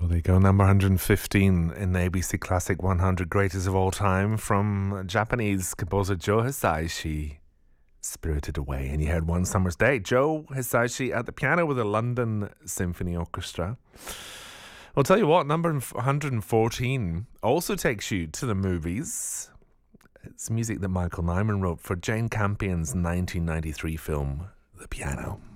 Well, there you go. Number 115 in the ABC Classic 100 Greatest of All Time from Japanese composer Joe Hisaishi, Spirited Away. And you heard One Summer's Day. Joe Hisaishi at the piano with the London Symphony Orchestra. I'll tell you what, number 114 also takes you to the movies. It's music that Michael Nyman wrote for Jane Campion's 1993 film, The Piano.